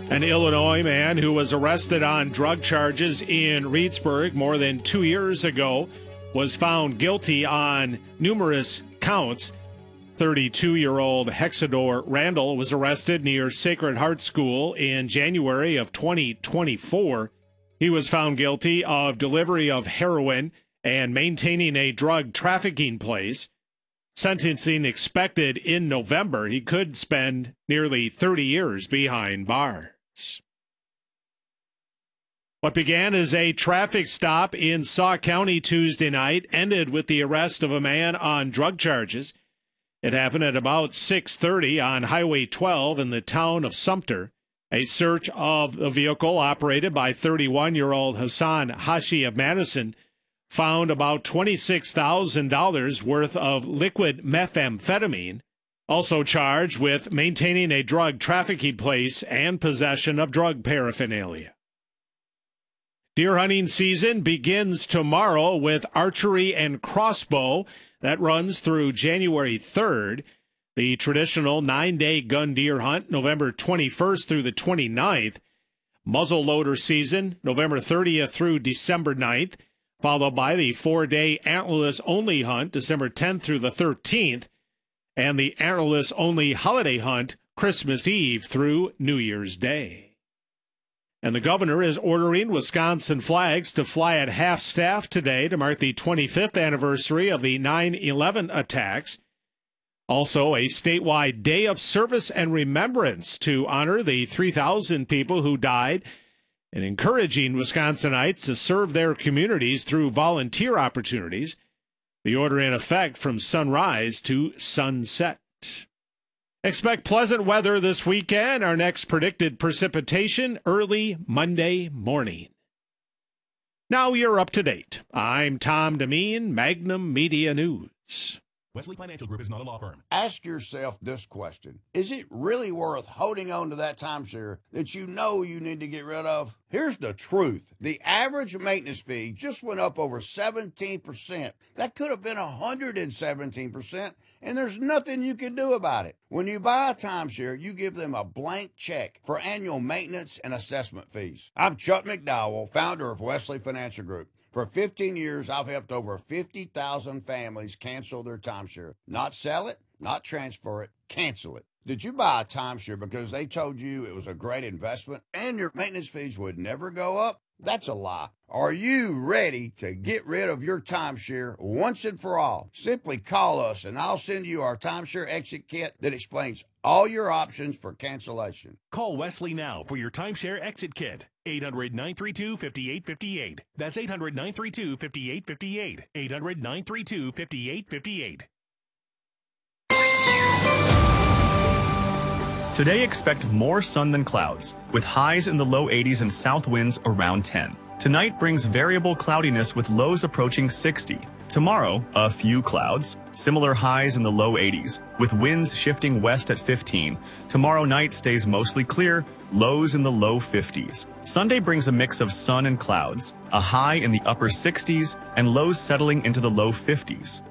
An Illinois man who was arrested on drug charges in Reedsburg more than 2 years ago was found guilty on numerous counts. 32-year-old Hexador Randall was arrested near Sacred Heart School in January of 2024. He was found guilty of delivery of heroin and maintaining a drug trafficking place. Sentencing expected in November. He could spend nearly 30 years behind bars. What began as a traffic stop in Sauk County Tuesday night ended with the arrest of a man on drug charges. It happened at about 6:30 on Highway 12 in the town of Sumter. A search of the vehicle operated by 31-year-old Hassan Hashi of Madison found about $26,000 worth of liquid methamphetamine, also charged with maintaining a drug trafficking place and possession of drug paraphernalia. Deer hunting season begins tomorrow with archery and crossbow. That runs through January 3rd. The traditional 9-day gun deer hunt, November 21st through the 29th. Muzzleloader season, November 30th through December 9th, followed by the 4-day antlerless-only hunt, December 10th through the 13th, and the antlerless-only holiday hunt, Christmas Eve through New Year's Day. And the governor is ordering Wisconsin flags to fly at half-staff today to mark the 25th anniversary of the 9/11 attacks. Also, a statewide day of service and remembrance to honor the 3,000 people who died and encouraging Wisconsinites to serve their communities through volunteer opportunities. The order in effect from sunrise to sunset. Expect pleasant weather this weekend. Our next predicted precipitation early Monday morning. Now you're up to date. I'm Tom Demeen, Magnum Media News. Wesley Financial Group is not a law firm. Ask yourself this question. Is it really worth holding on to that timeshare that you know you need to get rid of? Here's the truth. The average maintenance fee just went up over 17%. That could have been 117%, and there's nothing you can do about it. When you buy a timeshare, you give them a blank check for annual maintenance and assessment fees. I'm Chuck McDowell, founder of Wesley Financial Group. For 15 years, I've helped over 50,000 families cancel their timeshare. Not sell it, not transfer it, cancel it. Did you buy a timeshare because they told you it was a great investment and your maintenance fees would never go up? That's a lie. Are you ready to get rid of your timeshare once and for all? Simply call us and I'll send you our timeshare exit kit that explains all your options for cancellation. Call Wesley now for your timeshare exit kit. 800-932-5858. That's 800-932-5858. 800-932-5858. Today, expect more sun than clouds, with highs in the low 80s and south winds around 10. Tonight brings variable cloudiness with lows approaching 60. Tomorrow, a few clouds, similar highs in the low 80s, with winds shifting west at 15. Tomorrow night stays mostly clear, lows in the low 50s. Sunday brings a mix of sun and clouds, a high in the upper 60s, and lows settling into the low 50s.